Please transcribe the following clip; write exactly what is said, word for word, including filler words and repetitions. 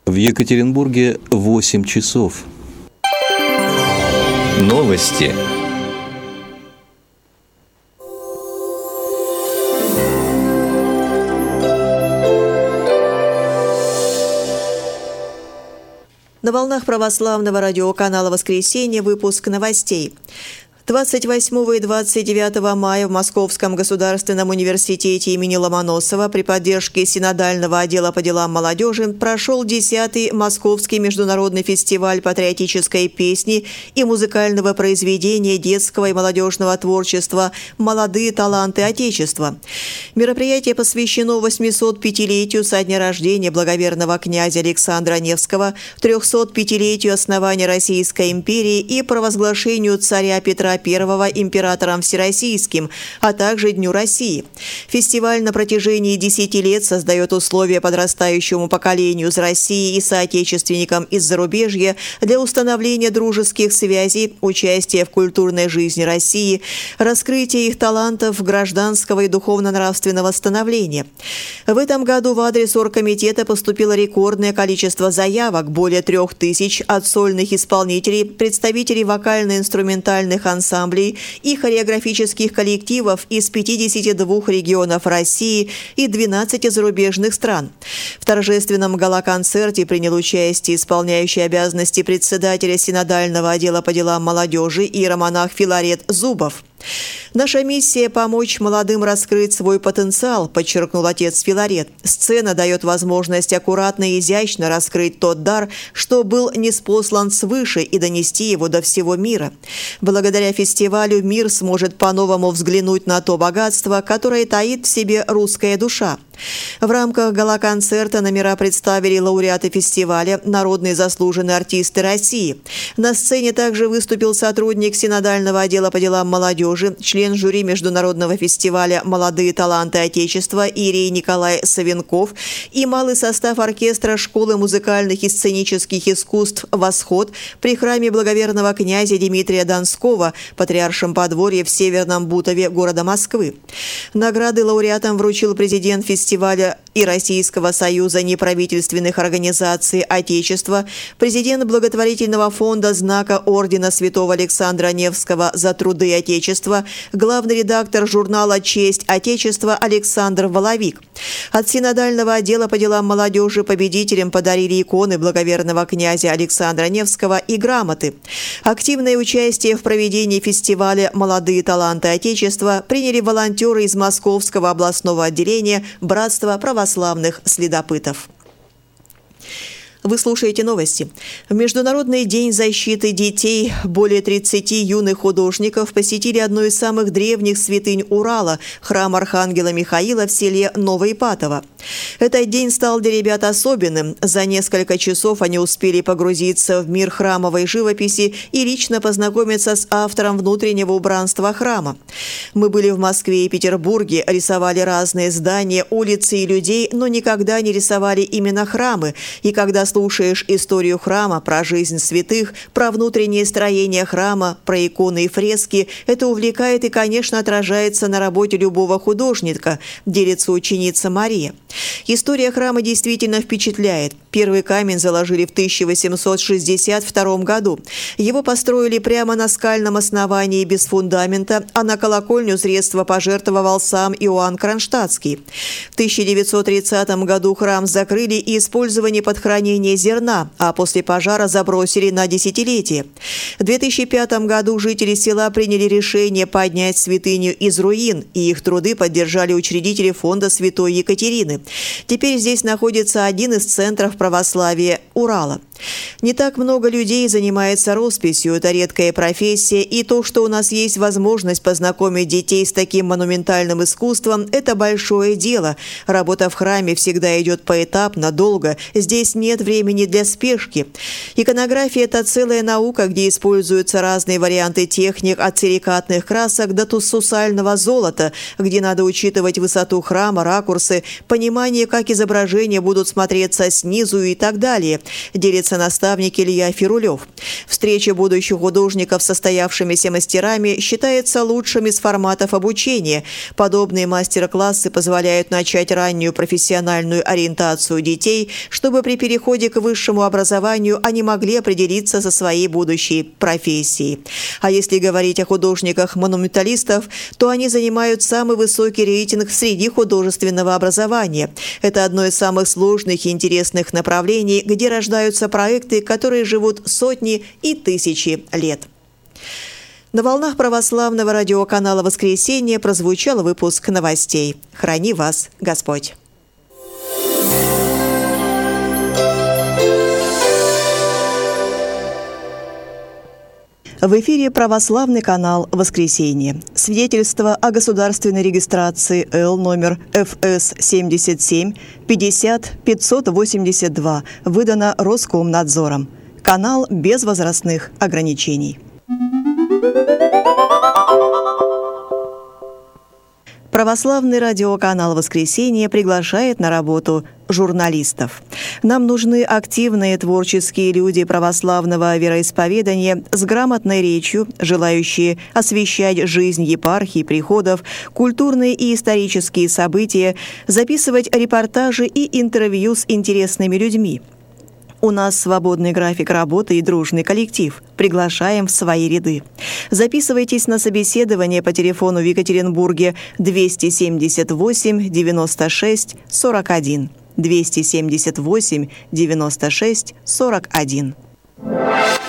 В Екатеринбурге восемь часов. Новости. На волнах православного радиоканала «Воскресенье» выпуск новостей. двадцать восьмого и двадцать девятого мая в Московском государственном университете имени Ломоносова при поддержке Синодального отдела по делам молодежи прошел десятый Московский международный фестиваль патриотической песни и музыкального произведения детского и молодежного творчества «Молодые таланты Отечества». Мероприятие посвящено восьмисот-пятилетию со дня рождения благоверного князя Александра Невского, трехсот-пятилетию основания Российской империи и провозглашению царя Петра Первого императором Всероссийским, а также Дню России. Фестиваль на протяжении десяти лет создает условия подрастающему поколению из России и соотечественникам из зарубежья для установления дружеских связей, участия в культурной жизни России, раскрытия их талантов гражданского и духовно-нравственного становления. В этом году в адрес оргкомитета поступило рекордное количество заявок, более трех тысяч от сольных исполнителей, представителей вокально-инструментальных ансамблей, ансамблей и хореографических коллективов из пятидесяти двух регионов России и двенадцати зарубежных стран. В торжественном гала-концерте принял участие исполняющий обязанности председателя Синодального отдела по делам молодежи иеромонах Филарет Зубов. «Наша миссия – помочь молодым раскрыть свой потенциал», – подчеркнул отец Филарет. «Сцена дает возможность аккуратно и изящно раскрыть тот дар, что был ниспослан свыше, и донести его до всего мира. Благодаря фестивалю мир сможет по-новому взглянуть на то богатство, которое таит в себе русская душа». В рамках гала-концерта номера представили лауреаты фестиваля, народные заслуженные артисты России. На сцене также выступил сотрудник Синодального отдела по делам молодежи, член жюри международного фестиваля «Молодые таланты Отечества» Иерей Николай Савенков и малый состав оркестра Школы музыкальных и сценических искусств «Восход» при храме благоверного князя Дмитрия Донского, патриаршем подворье в Северном Бутове города Москвы. Награды лауреатам вручил президент фестиваля фестиваля и Российского союза неправительственных организаций Отечества, президент благотворительного фонда знака ордена Святого Александра Невского за труды Отечества, главный редактор журнала «Честь Отечества» Александр Воловик. От Синодального отдела по делам молодежи победителям подарили иконы благоверного князя Александра Невского и грамоты. Активное участие в проведении фестиваля «Молодые таланты Отечества» приняли волонтеры из Московского областного отделения Братства православных следопытов. Вы слушаете новости. В Международный день защиты детей более тридцати юных художников посетили одну из самых древних святынь Урала – храм Архангела Михаила в селе Новоипатово. Этот день стал для ребят особенным. За несколько часов они успели погрузиться в мир храмовой живописи и лично познакомиться с автором внутреннего убранства храма. Мы были в Москве и Петербурге, рисовали разные здания, улицы и людей, но никогда не рисовали именно храмы. И когда слушаешь историю храма, про жизнь святых, про внутреннее строение храма, про иконы и фрески, это увлекает и, конечно, отражается на работе любого художника, делится ученица Мария. История храма действительно впечатляет. Первый камень заложили в тысяча восемьсот шестьдесят втором году. Его построили прямо на скальном основании без фундамента, а на колокольню средства пожертвовал сам Иоанн Кронштадтский. В тысяча девятьсот тридцатом году храм закрыли и использование под хранение зерна, а после пожара забросили на десятилетие. В две тысячи пятом году жители села приняли решение поднять святыню из руин, и их труды поддержали учредители фонда Святой Екатерины. Теперь здесь находится один из центров православия Урала. Не так много людей занимается росписью, это редкая профессия, и то, что у нас есть возможность познакомить детей с таким монументальным искусством, это большое дело. Работа в храме всегда идет поэтапно, долго, здесь нет времени для спешки. Иконография – это целая наука, где используются разные варианты техник от силикатных красок до туссусального золота, где надо учитывать высоту храма, ракурсы, понимание, как изображения будут смотреться снизу и так далее, делится отец-наставник Илья Фирулев. Встреча будущих художников с состоявшимися мастерами считается лучшим из форматов обучения. Подобные мастер-классы позволяют начать раннюю профессиональную ориентацию детей, чтобы при переходе к высшему образованию они могли определиться со своей будущей профессией. А если говорить о художниках-монументалистов, то они занимают самый высокий рейтинг среди художественного образования. Это одно из самых сложных и интересных направлений, где рождаются проекты, которые живут сотни и тысячи лет. На волнах православного радиоканала «Воскресенье» прозвучал выпуск новостей. Храни вас Господь! В эфире православный канал «Воскресенье». Свидетельство о государственной регистрации Л номер Ф С семьдесят семь пятьдесят пятьсот восемьдесят два выдано Роскомнадзором. Канал без возрастных ограничений. Православный радиоканал «Воскресенье» приглашает на работу журналистов. Нам нужны активные творческие люди православного вероисповедания с грамотной речью, желающие освещать жизнь епархий, приходов, культурные и исторические события, записывать репортажи и интервью с интересными людьми. У нас свободный график работы и дружный коллектив. Приглашаем в свои ряды. Записывайтесь на собеседование по телефону в Екатеринбурге двести семьдесят восемь девяносто шесть сорок один. двести семьдесят восемь девяносто шесть сорок один.